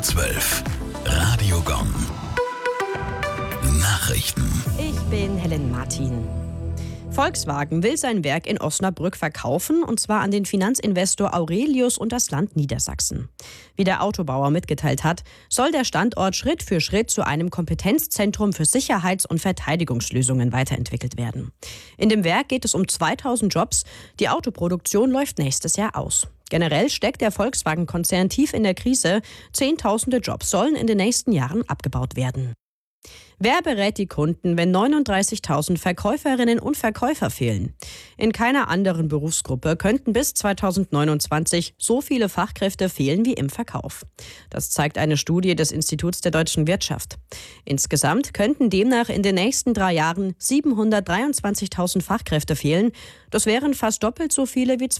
12. Radio Gong. Nachrichten. Ich bin Helen Martin. Volkswagen will sein Werk in Osnabrück verkaufen, und zwar an den Finanzinvestor Aurelius und das Land Niedersachsen. Wie der Autobauer mitgeteilt hat, soll der Standort Schritt für Schritt zu einem Kompetenzzentrum für Sicherheits- und Verteidigungslösungen weiterentwickelt werden. In dem Werk geht es um 2000 Jobs. Die Autoproduktion läuft nächstes Jahr aus. Generell steckt der Volkswagen-Konzern tief in der Krise. Zehntausende Jobs sollen in den nächsten Jahren abgebaut werden. Wer berät die Kunden, wenn 39.000 Verkäuferinnen und Verkäufer fehlen? In keiner anderen Berufsgruppe könnten bis 2029 so viele Fachkräfte fehlen wie im Verkauf. Das zeigt eine Studie des Instituts der deutschen Wirtschaft. Insgesamt könnten demnach in den nächsten 3 Jahren 723.000 Fachkräfte fehlen. Das wären fast doppelt so viele wie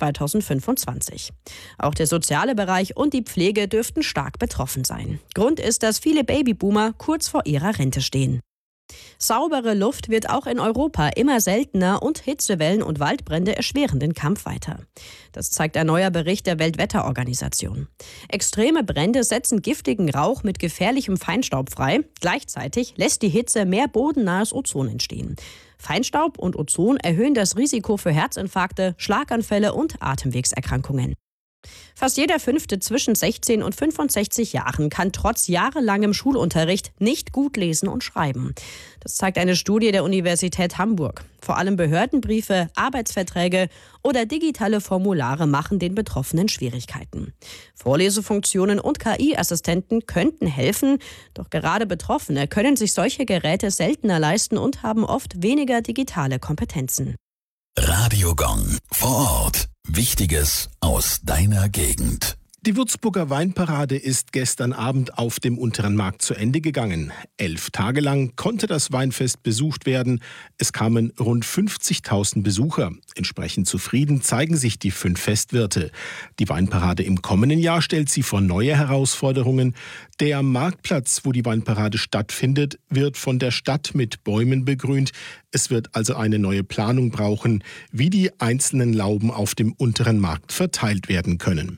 2025. Auch der soziale Bereich und die Pflege dürften stark betroffen sein. Grund ist, dass viele Babyboomer kurz vor ihrer Rente stehen. Saubere Luft wird auch in Europa immer seltener und Hitzewellen und Waldbrände erschweren den Kampf weiter. Das zeigt ein neuer Bericht der Weltwetterorganisation. Extreme Brände setzen giftigen Rauch mit gefährlichem Feinstaub frei. Gleichzeitig lässt die Hitze mehr bodennahes Ozon entstehen. Feinstaub und Ozon erhöhen das Risiko für Herzinfarkte, Schlaganfälle und Atemwegserkrankungen. Fast jeder Fünfte zwischen 16 und 65 Jahren kann trotz jahrelangem Schulunterricht nicht gut lesen und schreiben. Das zeigt eine Studie der Universität Hamburg. Vor allem Behördenbriefe, Arbeitsverträge oder digitale Formulare machen den Betroffenen Schwierigkeiten. Vorlesefunktionen und KI-Assistenten könnten helfen, doch gerade Betroffene können sich solche Geräte seltener leisten und haben oft weniger digitale Kompetenzen. Radio Gong. Vor Ort. Wichtiges aus deiner Gegend. Die Würzburger Weinparade ist gestern Abend auf dem Unteren Markt zu Ende gegangen. 11 Tage lang konnte das Weinfest besucht werden. Es kamen rund 50.000 Besucher. Entsprechend zufrieden zeigen sich die 5 Festwirte. Die Weinparade im kommenden Jahr stellt sie vor neue Herausforderungen. Der Marktplatz, wo die Weinparade stattfindet, wird von der Stadt mit Bäumen begrünt. Es wird also eine neue Planung brauchen, wie die einzelnen Lauben auf dem Unteren Markt verteilt werden können.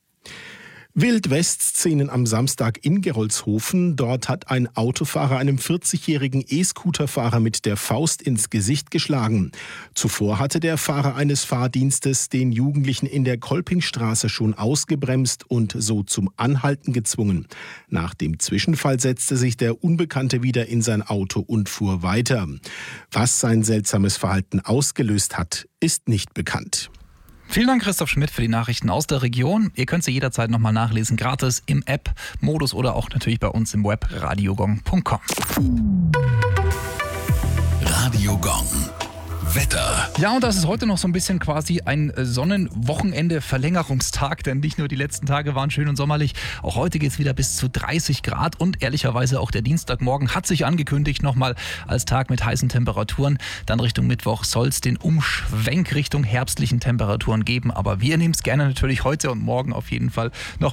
Wild-West-Szenen am Samstag in Gerolzhofen. Dort hat ein Autofahrer einem 40-jährigen E-Scooter-Fahrer mit der Faust ins Gesicht geschlagen. Zuvor hatte der Fahrer eines Fahrdienstes den Jugendlichen in der Kolpingstraße schon ausgebremst und so zum Anhalten gezwungen. Nach dem Zwischenfall setzte sich der Unbekannte wieder in sein Auto und fuhr weiter. Was sein seltsames Verhalten ausgelöst hat, ist nicht bekannt. Vielen Dank, Christoph Schmidt, für die Nachrichten aus der Region. Ihr könnt sie jederzeit nochmal nachlesen, gratis im App-Modus oder auch natürlich bei uns im Web radiogong.com. Radio Gong. Wetter. Ja, und das ist heute noch so ein bisschen quasi ein Sonnenwochenende-Verlängerungstag, denn nicht nur die letzten Tage waren schön und sommerlich, auch heute geht es wieder bis zu 30 Grad und ehrlicherweise auch der Dienstagmorgen hat sich angekündigt nochmal als Tag mit heißen Temperaturen. Dann Richtung Mittwoch soll es den Umschwenk Richtung herbstlichen Temperaturen geben, aber wir nehmen es gerne natürlich heute und morgen auf jeden Fall noch